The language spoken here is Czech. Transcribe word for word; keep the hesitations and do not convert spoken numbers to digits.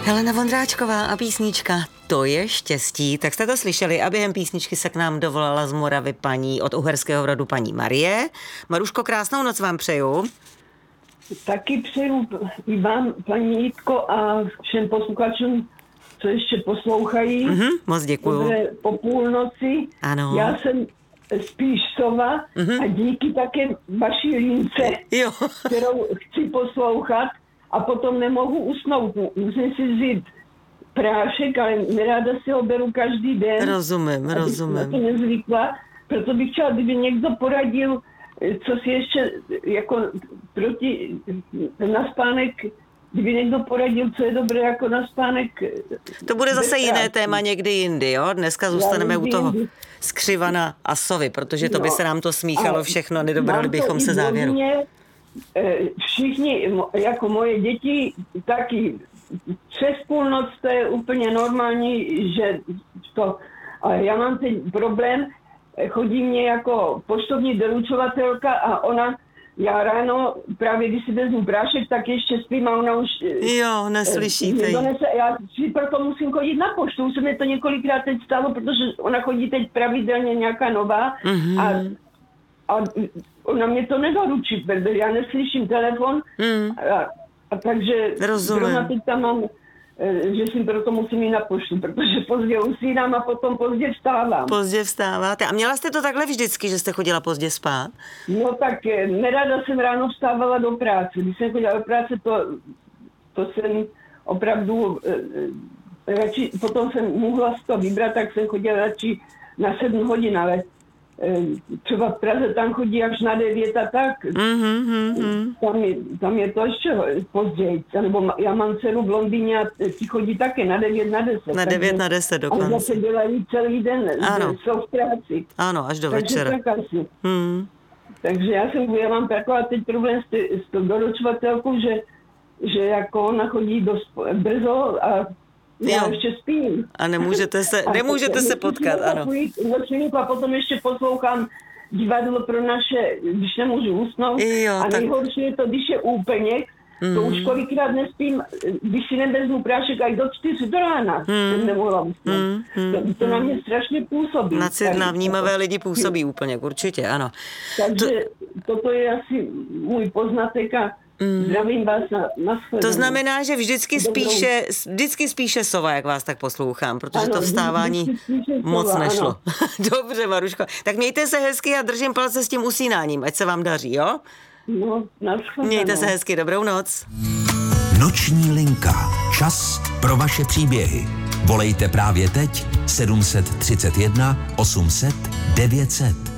Helena Vondráčková a písnička To je štěstí. Tak jste to slyšeli a během písničky se k nám dovolala z Moravy paní od uherského rodu paní Marie. Maruško, krásnou noc vám přeju. Taky přeju i vám, paní Jitko, a všem posluchačům, co ještě poslouchají. Mm-hmm, moc děkuju. Dobré po půlnoci. Ano. Já jsem spíš sova mm-hmm. a díky také vaší lince, jo. kterou chci poslouchat a potom nemohu usnout. Musím si vzít prášek, ale neráda si ho beru každý den. Rozumím, rozumím. Na to nezvykla, proto bych chtěla, kdyby někdo poradil, co si ještě jako proti na spánek, kdyby někdo poradil, co je dobré jako na spánek. To bude zase jiné téma někdy jindy, jo? Dneska zůstaneme u toho skřivana a sovy, protože to by se nám to smíchalo všechno, nedobrali bychom se závěru. Mě, všichni, jako moje děti, taky přes půlnoc to je úplně normální, že to, ale já mám ten problém, chodí mě jako poštovní doručovatelka a ona, já ráno, právě když si vezmu prášek, tak ještě spím a ona už... Jo, neslyšíte jí. Já si proto musím chodit na poštu, už se mi to několikrát teď stalo, protože ona chodí teď pravidelně nějaká nová mm-hmm. a, a ona mě to nedoručí, protože já neslyším telefon mm. a, a takže zrovna teď tam mám, že si proto musím jít na poštu, protože pozdě usínám a potom pozdě vstávám. Pozdě vstáváte. A měla jste to takhle vždycky, že jste chodila pozdě spát? No tak nerada jsem ráno vstávala do práce. Když jsem chodila do práce, to, to jsem opravdu radši, potom jsem mohla si to vybrat, tak jsem chodila radši na sedm hodin, ale třeba v Praze tam chodí až na devět a tak. Mm-hmm, mm-hmm. Tam, je, tam je to ještě později. Nebo já mám dceru v Londýně a ti chodí také na devět na deset. Na devět na deset dokonce. Ale zase dělají celý den. Ano. Jsou v práci. Ano, až do takže večera. Tak asi. Hmm. Takže já jsem, já mám taková teď problém s, t- s tou doručovatelkou, že, že jako ona chodí dost brzo a já jo. ještě spím. A nemůžete se, nemůžete se potkat, ano. A potom ještě poslouchám divadlo pro naše, když nemůžu usnout. Jo, a tak... nejhorší je to, když je úplněk, mm. to už kolikrát nespím, když si nevezmu prášek až do čtyři do rána, mm. jsem nemohla usnout. Mm. To, to na mě strašně působí. Na, cít, na vnímavé lidi působí úplněk, určitě, ano. Takže to... toto je asi můj poznatek a Mm. zdravím vás na, na To znamená, že vždycky spíše, vždycky spíše sova, jak vás tak poslouchám, protože ano, to vstávání moc sova, nešlo. Dobře, Maruško. Tak mějte se hezky a držím palce s tím usínáním, ať se vám daří, jo? No, mějte se hezky, dobrou noc. Noční linka. Čas pro vaše příběhy. Volejte právě teď sedm set třicet jedna osm set devět set.